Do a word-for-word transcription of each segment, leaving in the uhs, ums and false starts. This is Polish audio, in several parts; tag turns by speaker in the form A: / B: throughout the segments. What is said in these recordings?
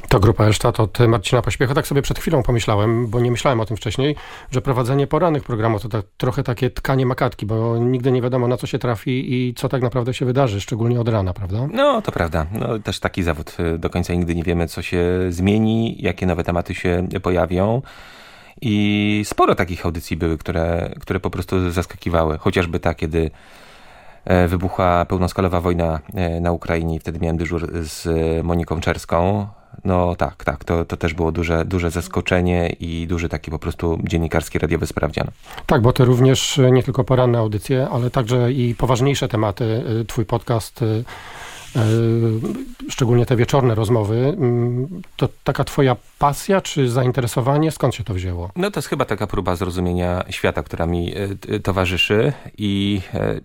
A: To Grupa Elsztat od Marcina Pośpiecha. Tak sobie przed chwilą pomyślałem, bo nie myślałem o tym wcześniej, że prowadzenie porannych programów to tak, trochę takie tkanie makatki, bo nigdy nie wiadomo, na co się trafi i co tak naprawdę się wydarzy, szczególnie od rana, prawda?
B: No, to prawda. No, też taki zawód. Do końca nigdy nie wiemy, co się zmieni, jakie nowe tematy się pojawią. I sporo takich audycji były, które, które po prostu zaskakiwały. Chociażby ta, kiedy wybuchła pełnoskalowa wojna na Ukrainie i wtedy miałem dyżur z Moniką Czerską. No tak, tak, to, to też było duże, duże zaskoczenie i duży taki po prostu dziennikarski, radiowy sprawdzian.
A: Tak, bo ty również nie tylko poranne audycje, ale także i poważniejsze tematy, twój podcast, szczególnie te wieczorne rozmowy, to taka twoja pasja czy zainteresowanie, skąd się to wzięło?
B: No to jest chyba taka próba zrozumienia świata, która mi towarzyszy i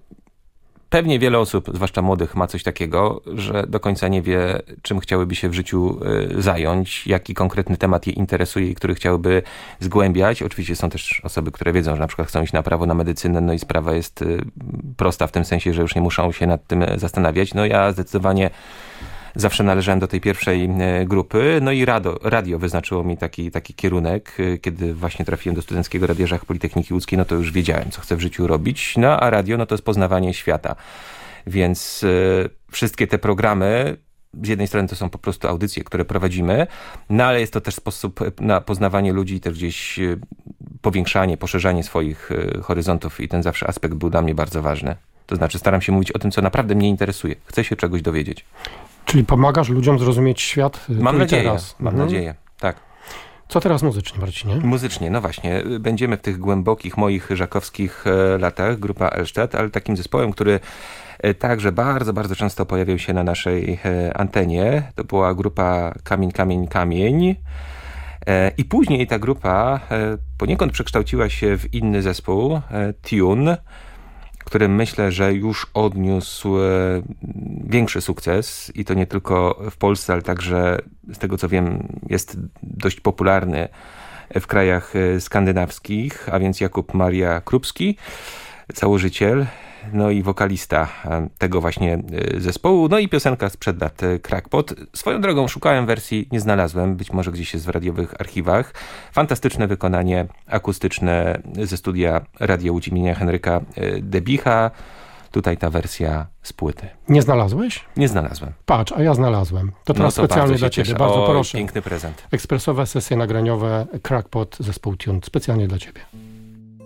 B: pewnie wiele osób, zwłaszcza młodych, ma coś takiego, że do końca nie wie, czym chciałyby się w życiu zająć, jaki konkretny temat je interesuje i który chciałyby zgłębiać. Oczywiście są też osoby, które wiedzą, że na przykład chcą iść na prawo, na medycynę, no i sprawa jest prosta w tym sensie, że już nie muszą się nad tym zastanawiać. No ja zdecydowanie zawsze należałem do tej pierwszej grupy, no i radio, radio wyznaczyło mi taki, taki kierunek. Kiedy właśnie trafiłem do Studenckiego Radia Żach Politechniki Łódzkiej, no to już wiedziałem, co chcę w życiu robić. No a radio, no to jest poznawanie świata. Więc y, wszystkie te programy, z jednej strony to są po prostu audycje, które prowadzimy, no ale jest to też sposób na poznawanie ludzi, też gdzieś y, powiększanie, poszerzanie swoich y, horyzontów i ten zawsze aspekt był dla mnie bardzo ważny. To znaczy staram się mówić o tym, co naprawdę mnie interesuje. Chcę się czegoś dowiedzieć.
A: Czyli pomagasz ludziom zrozumieć świat
B: Mam nadzieję,
A: teraz.
B: mam
A: mhm.
B: nadzieję, tak.
A: Co teraz muzycznie, Marcinie?
B: Muzycznie, no właśnie. Będziemy w tych głębokich moich żakowskich latach, Grupa Elsztat, ale takim zespołem, który także bardzo, bardzo często pojawiał się na naszej antenie. To była grupa Kamień, Kamień, Kamień. I później ta grupa poniekąd przekształciła się w inny zespół, Tune, który myślę, że już odniósł większy sukces i to nie tylko w Polsce, ale także z tego co wiem jest dość popularny w krajach skandynawskich, a więc Jakub Maria Krupski, założyciel, no i wokalista tego właśnie zespołu, no i piosenka sprzed lat, Crackpot. Swoją drogą szukałem wersji, nie znalazłem, być może gdzieś jest w radiowych archiwach. Fantastyczne wykonanie akustyczne ze studia Radia Łódź imienia Henryka Debicha. Tutaj ta wersja z płyty.
A: Nie znalazłeś?
B: Nie znalazłem.
A: Patrz, a ja znalazłem. To teraz
B: no to
A: specjalnie dla ciebie,
B: cieszę.
A: bardzo
B: o,
A: proszę.
B: Piękny prezent.
A: Ekspresowe sesje nagraniowe Crackpot, zespół Tune, specjalnie dla ciebie.